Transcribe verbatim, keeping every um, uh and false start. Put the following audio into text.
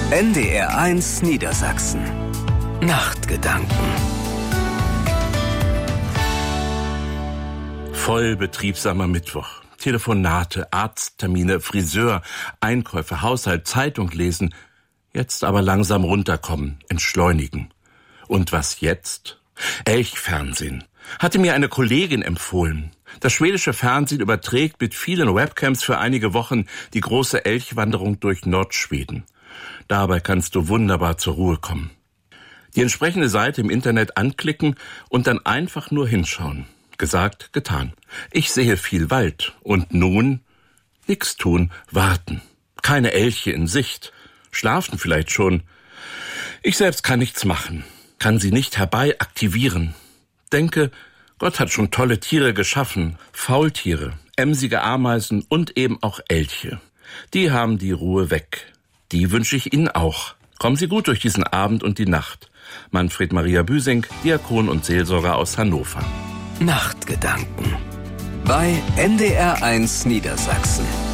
N D R eins Niedersachsen. Nachtgedanken. Voll betriebsamer Mittwoch. Telefonate, Arzttermine, Friseur, Einkäufe, Haushalt, Zeitung lesen. Jetzt aber langsam runterkommen, entschleunigen. Und was jetzt? Elchfernsehen. Hatte mir eine Kollegin empfohlen. Das schwedische Fernsehen überträgt mit vielen Webcams für einige Wochen die große Elchwanderung durch Nordschweden. Dabei kannst du wunderbar zur Ruhe kommen. Die entsprechende Seite im Internet anklicken und dann einfach nur hinschauen. Gesagt, getan. Ich sehe viel Wald. Und nun? Nix tun, warten. Keine Elche in Sicht. Schlafen vielleicht schon. Ich selbst kann nichts machen. Kann sie nicht herbei aktivieren. Denke, Gott hat schon tolle Tiere geschaffen. Faultiere, emsige Ameisen und eben auch Elche. Die haben die Ruhe weg. Die wünsche ich Ihnen auch. Kommen Sie gut durch diesen Abend und die Nacht. Manfred Maria Büsing, Diakon und Seelsorger aus Hannover. Nachtgedanken bei N D R eins Niedersachsen.